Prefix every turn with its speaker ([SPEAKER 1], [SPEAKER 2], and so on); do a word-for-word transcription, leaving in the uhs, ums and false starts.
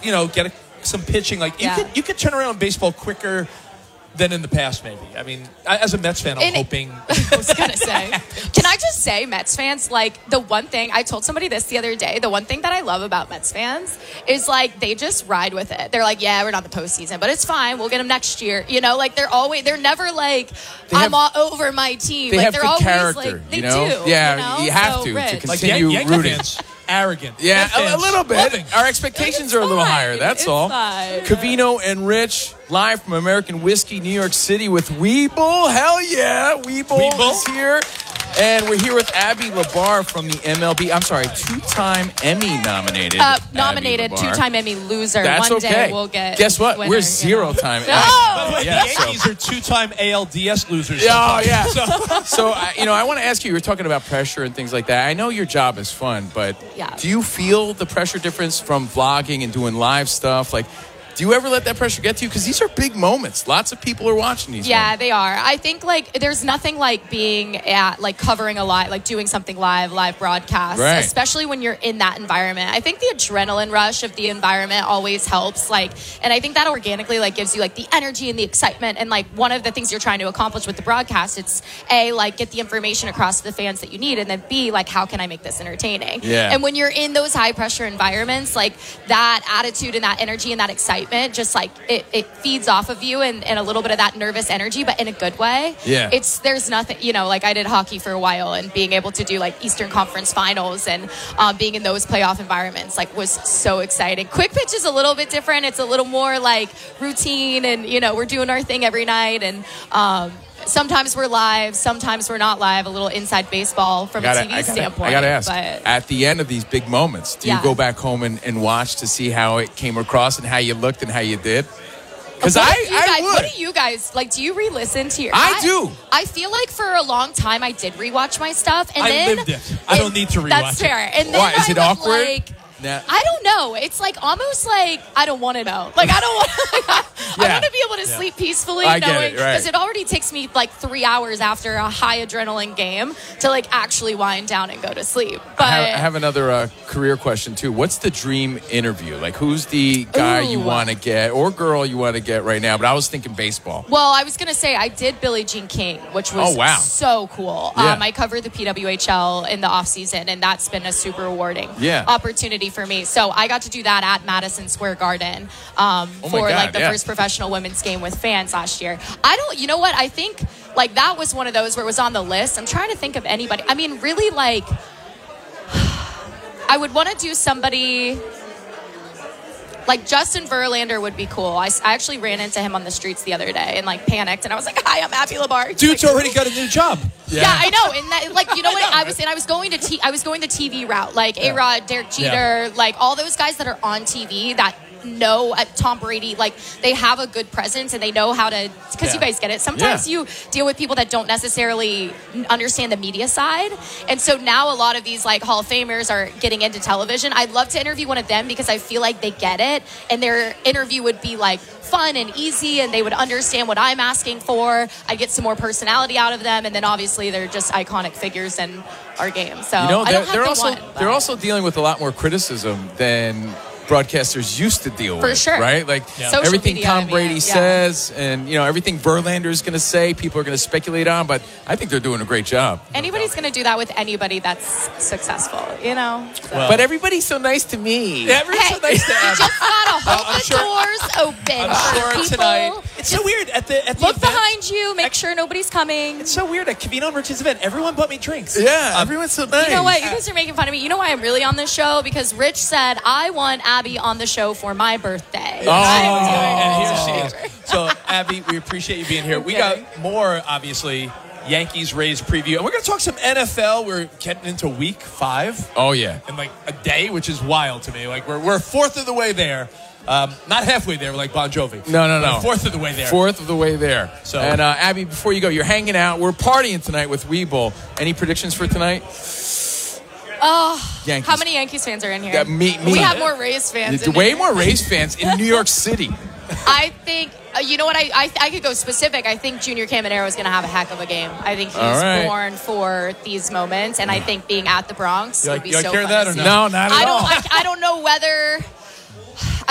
[SPEAKER 1] you know, get a, some pitching. Like, you,
[SPEAKER 2] Yeah.
[SPEAKER 1] could, you could turn around baseball quicker than in the past, maybe. I mean, I, as a Mets fan, I'm
[SPEAKER 2] And it-
[SPEAKER 1] hoping.
[SPEAKER 2] I was gonna say, can I just say, Mets fans, like the one thing I told somebody this the other day, the one thing that I love about Mets fans is like they just ride with it. They're like, yeah, we're not the postseason, but it's fine. We'll get them next year. You know, like they're always, they're never like,
[SPEAKER 3] They
[SPEAKER 2] I'm
[SPEAKER 3] have-
[SPEAKER 2] all over my team.
[SPEAKER 3] They
[SPEAKER 2] like
[SPEAKER 3] have
[SPEAKER 2] they're
[SPEAKER 3] good
[SPEAKER 2] always
[SPEAKER 3] character,
[SPEAKER 2] like, they
[SPEAKER 3] you know?
[SPEAKER 2] do.
[SPEAKER 3] Yeah,
[SPEAKER 2] you, know?
[SPEAKER 3] you have
[SPEAKER 2] so
[SPEAKER 3] to, to
[SPEAKER 2] Rich.
[SPEAKER 3] con-
[SPEAKER 1] Like,
[SPEAKER 3] Continue
[SPEAKER 1] Yan- Yankee
[SPEAKER 3] rooting.
[SPEAKER 1] fans, arrogant.
[SPEAKER 3] Yeah,
[SPEAKER 1] Mets fans,
[SPEAKER 3] a, a little bit.
[SPEAKER 1] loving.
[SPEAKER 3] Our expectations
[SPEAKER 2] It's
[SPEAKER 3] are a little
[SPEAKER 2] fine.
[SPEAKER 3] higher. That's
[SPEAKER 2] It's
[SPEAKER 3] all.
[SPEAKER 2] fine.
[SPEAKER 3] Covino and Rich, live from American Whiskey, New York City with Weeble. Hell yeah, Weeble,
[SPEAKER 1] Weeble.
[SPEAKER 3] is here. And we're here with Abby Labar from the M L B. I'm sorry, two-time Emmy nominated.
[SPEAKER 2] Uh,
[SPEAKER 3] Abby
[SPEAKER 2] nominated,
[SPEAKER 3] Labar.
[SPEAKER 2] two-time Emmy loser.
[SPEAKER 3] That's
[SPEAKER 2] One
[SPEAKER 3] okay.
[SPEAKER 2] day we'll get.
[SPEAKER 3] Guess what?
[SPEAKER 2] winner,
[SPEAKER 3] We're
[SPEAKER 2] you know?
[SPEAKER 3] zero-time.
[SPEAKER 2] No!
[SPEAKER 1] By the way,
[SPEAKER 3] Yeah,
[SPEAKER 1] the
[SPEAKER 3] so-
[SPEAKER 1] Yankees are two-time A L D S losers.
[SPEAKER 3] Oh, yeah.
[SPEAKER 1] So,
[SPEAKER 3] So, I you know, I want to ask you, you were talking about pressure and things like that. I know your job is fun, but
[SPEAKER 2] Yeah.
[SPEAKER 3] do you feel the pressure difference from vlogging and doing live stuff? Like, do you ever let that pressure get to you? Because these are big moments. Lots of people are watching these.
[SPEAKER 2] Yeah,
[SPEAKER 3] moments.
[SPEAKER 2] they are. I think like there's nothing like being at like covering a live, like doing something live, live broadcast,
[SPEAKER 3] Right.
[SPEAKER 2] especially when you're in that environment. I think the adrenaline rush of the environment always helps. Like, and I think that organically like gives you like the energy and the excitement. And like one of the things you're trying to accomplish with the broadcast, it's A, like get the information across to the fans that you need, and then B, like how can I make this entertaining?
[SPEAKER 3] Yeah.
[SPEAKER 2] And when you're in those high pressure environments, like that attitude and that energy and that excitement, just like it, it feeds off of you and, and a little bit of that nervous energy, but in a good way.
[SPEAKER 3] Yeah.
[SPEAKER 2] It's, there's nothing, you know, like I did hockey for a while and being able to do like Eastern Conference finals and um, being in those playoff environments, like was so exciting. Quick pitch is a little bit different. It's a little more like routine and, you know, we're doing our thing every night. And, um, sometimes we're live, sometimes we're not live, a little inside baseball from
[SPEAKER 3] I gotta,
[SPEAKER 2] a T V
[SPEAKER 3] I gotta,
[SPEAKER 2] standpoint.
[SPEAKER 3] I gotta ask,
[SPEAKER 2] But
[SPEAKER 3] at the end of these big moments, do
[SPEAKER 2] Yeah.
[SPEAKER 3] you go back home and, and watch to see how it came across and how you looked and how you did? Because
[SPEAKER 2] What
[SPEAKER 3] I,
[SPEAKER 2] do you
[SPEAKER 3] I
[SPEAKER 2] guys,
[SPEAKER 3] would.
[SPEAKER 2] What do you guys like? Do you re-listen to your?
[SPEAKER 3] I do.
[SPEAKER 2] I feel like for a long time I did rewatch my stuff, and
[SPEAKER 1] I
[SPEAKER 2] then
[SPEAKER 1] lived it. I don't need to rewatch
[SPEAKER 2] That's
[SPEAKER 1] it.
[SPEAKER 2] fair. And then
[SPEAKER 3] Why? Is
[SPEAKER 2] I
[SPEAKER 3] it
[SPEAKER 2] would,
[SPEAKER 3] awkward?
[SPEAKER 2] Like,
[SPEAKER 3] Nah.
[SPEAKER 2] I don't know. It's like almost like I don't want to know. Like I don't want. I
[SPEAKER 3] Yeah.
[SPEAKER 2] want to be able to sleep peacefully,
[SPEAKER 3] I get
[SPEAKER 2] knowing
[SPEAKER 3] it, right.
[SPEAKER 2] because it already takes me like three hours after a high adrenaline game to like actually wind down and go to sleep. But
[SPEAKER 3] I have, I have another uh, career question too. What's the dream interview? Like, who's the guy you
[SPEAKER 2] Ooh.
[SPEAKER 3] want to get or girl you want to get right now? But I was thinking baseball.
[SPEAKER 2] Well, I was going to say I did Billie Jean King, which was
[SPEAKER 3] Oh, wow.
[SPEAKER 2] so cool.
[SPEAKER 3] Yeah.
[SPEAKER 2] Um, I covered the P W H L in the off season, and that's been a super rewarding
[SPEAKER 3] Yeah.
[SPEAKER 2] opportunity for me. So I got to do that at Madison Square Garden um,
[SPEAKER 3] Oh my
[SPEAKER 2] for
[SPEAKER 3] God,
[SPEAKER 2] like the
[SPEAKER 3] yeah.
[SPEAKER 2] first professional women's game with fans last year. I don't, you know what? I think like that was one of those where it was on the list. I'm trying to think of anybody. I mean, really, like I would want to do somebody. Like Justin Verlander would be cool. I, I actually ran into him on the streets the other day and like panicked and I was like, "Hi, I'm Abby Labar." He's
[SPEAKER 1] dude's
[SPEAKER 2] like,
[SPEAKER 1] already got a new job.
[SPEAKER 2] Yeah, I know. And that, like, you know what? I was saying I was going to t- I was going the T V route, like A-Rod, Derek Jeter,
[SPEAKER 1] Yeah.
[SPEAKER 2] like all those guys that are on T V that know uh, Tom Brady, like they have a good presence and they know how to. Because you
[SPEAKER 1] Yeah.
[SPEAKER 2] guys get it. Sometimes
[SPEAKER 3] Yeah.
[SPEAKER 2] you deal with people that don't necessarily understand the media side, and so now a lot of these like Hall of Famers are getting into television. I'd love to interview one of them because I feel like they get it, and their interview would be like fun and easy, and they would understand what I'm asking for. I'd get some more personality out of them, and then obviously they're just iconic figures in our game. So
[SPEAKER 3] You know,
[SPEAKER 2] I
[SPEAKER 3] they're,
[SPEAKER 2] don't have
[SPEAKER 3] they're
[SPEAKER 2] the
[SPEAKER 3] also
[SPEAKER 2] one,
[SPEAKER 3] they're
[SPEAKER 2] but-
[SPEAKER 3] also dealing with a lot more criticism than broadcasters used to deal
[SPEAKER 2] For
[SPEAKER 3] with,
[SPEAKER 2] sure.
[SPEAKER 3] right? Like
[SPEAKER 1] Yeah.
[SPEAKER 2] Social
[SPEAKER 3] everything
[SPEAKER 2] media,
[SPEAKER 3] Tom
[SPEAKER 2] I mean,
[SPEAKER 3] Brady
[SPEAKER 2] yeah.
[SPEAKER 3] says, and you know everything Verlander is going to say, people are going to speculate on. But I think they're doing a great job.
[SPEAKER 2] Anybody's going to do that with anybody that's successful, you know? So.
[SPEAKER 1] Well,
[SPEAKER 3] But everybody's so nice to me.
[SPEAKER 1] Yeah, everyone's
[SPEAKER 2] Hey,
[SPEAKER 1] so nice to
[SPEAKER 2] you
[SPEAKER 1] Abby.
[SPEAKER 2] just gotta hold
[SPEAKER 1] I'm
[SPEAKER 2] the
[SPEAKER 1] sure-
[SPEAKER 2] doors open
[SPEAKER 1] I'm
[SPEAKER 2] for
[SPEAKER 1] sure
[SPEAKER 2] people.
[SPEAKER 1] tonight. It's so weird at the at the
[SPEAKER 2] Look
[SPEAKER 1] event,
[SPEAKER 2] behind you, make sure nobody's coming.
[SPEAKER 1] It's so weird at Covino and Rich's event. Everyone bought me drinks.
[SPEAKER 3] Yeah,
[SPEAKER 1] Um,
[SPEAKER 3] everyone's so nice.
[SPEAKER 2] You know what? You guys are making fun of me. You know why I'm really on this show? Because Rich said I want Abby on the show for my birthday.
[SPEAKER 3] Oh.
[SPEAKER 1] And here she is. So, Abby, we appreciate you being here. We
[SPEAKER 2] Okay.
[SPEAKER 1] got more, obviously, Yankees Rays preview, and we're going to talk some N F L. We're getting into week five
[SPEAKER 3] Oh yeah.
[SPEAKER 1] in like a day, which is wild to me. Like we're we're a fourth of the way there. Um, not halfway there, like Bon Jovi.
[SPEAKER 3] No, no,
[SPEAKER 1] We're
[SPEAKER 3] no.
[SPEAKER 1] a fourth of the way there.
[SPEAKER 3] Fourth of the way there.
[SPEAKER 1] So-
[SPEAKER 3] and uh, Abby, before you go, you're hanging out. We're partying tonight with Weeble. Any predictions for tonight?
[SPEAKER 2] Oh,
[SPEAKER 3] Yankees.
[SPEAKER 2] how many Yankees fans are in here?
[SPEAKER 3] Yeah, me- me.
[SPEAKER 2] We have more Rays fans. in
[SPEAKER 3] Way
[SPEAKER 2] here.
[SPEAKER 3] more Rays fans in New York City.
[SPEAKER 2] I think, uh, you know what, I, I I could go specific. I think Junior Caminero is going to have a heck of a game. I think he's
[SPEAKER 3] All right.
[SPEAKER 2] born for these moments, and I think being at the Bronx
[SPEAKER 1] You
[SPEAKER 2] would
[SPEAKER 1] like-
[SPEAKER 2] be
[SPEAKER 1] you like
[SPEAKER 2] so
[SPEAKER 1] hearing
[SPEAKER 2] fun
[SPEAKER 1] that
[SPEAKER 2] to
[SPEAKER 1] or
[SPEAKER 2] see.
[SPEAKER 1] no?
[SPEAKER 3] No, not at
[SPEAKER 2] I
[SPEAKER 3] all.
[SPEAKER 2] don't, I, I don't know whether